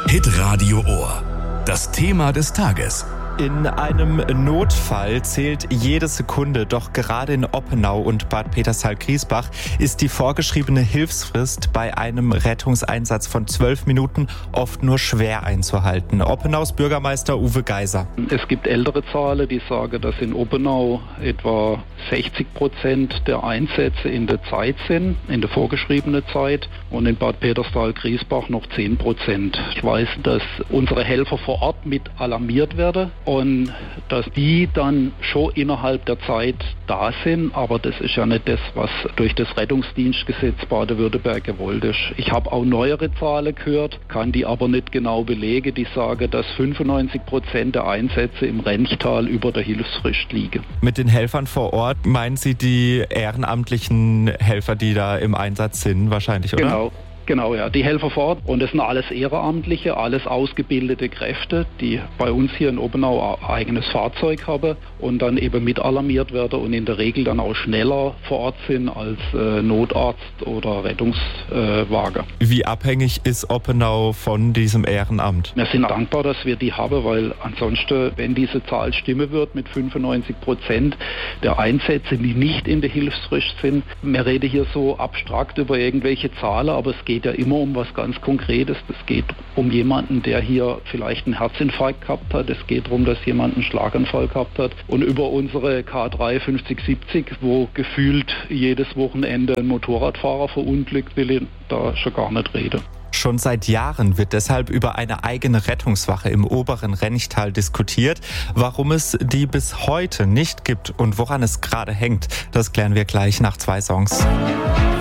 Hitradio Ohr. Das Thema des Tages. In einem Notfall zählt jede Sekunde, doch gerade in Oppenau und Bad Peterstal-Griesbach ist die vorgeschriebene Hilfsfrist bei einem Rettungseinsatz von 12 Minuten oft nur schwer einzuhalten. Oppenaus Bürgermeister Uwe Geiser. Es gibt ältere Zahlen, die sagen, dass in Oppenau etwa 60% der Einsätze in der Zeit sind, in der vorgeschriebenen Zeit, und in Bad Peterstal-Griesbach noch 10%. Ich weiß, dass unsere Helfer vor Ort mit alarmiert werden und dass die dann schon innerhalb der Zeit da sind, aber das ist ja nicht das, was durch das Rettungsdienstgesetz Baden-Württemberg gewollt ist. Ich habe auch neuere Zahlen gehört, kann die aber nicht genau belegen, die sagen, dass 95% der Einsätze im Renchtal über der Hilfsfrist liegen. Mit den Helfern vor Ort meinen Sie die ehrenamtlichen Helfer, die da im Einsatz sind, wahrscheinlich, oder? Genau, ja. Die Helfer vor Ort, und das sind alles Ehrenamtliche, alles ausgebildete Kräfte, die bei uns hier in Oppenau ein eigenes Fahrzeug haben und dann eben mit alarmiert werden und in der Regel dann auch schneller vor Ort sind als Notarzt oder Rettungswagen. Wie abhängig ist Oppenau von diesem Ehrenamt? Wir sind dankbar, dass wir die haben, weil ansonsten, wenn diese Zahl stimmen wird mit 95% der Einsätze, die nicht in der Hilfsfrist sind, wir reden hier so abstrakt über irgendwelche Zahlen, aber es geht ja immer um was ganz Konkretes. Es geht um jemanden, der hier vielleicht einen Herzinfarkt gehabt hat. Es geht darum, dass jemand einen Schlaganfall gehabt hat. Und über unsere K3 5070, wo gefühlt jedes Wochenende ein Motorradfahrer verunglückt, will ich da schon gar nicht reden. Schon seit Jahren wird deshalb über eine eigene Rettungswache im oberen Renchtal diskutiert. Warum es die bis heute nicht gibt und woran es gerade hängt, das klären wir gleich nach 2 Songs.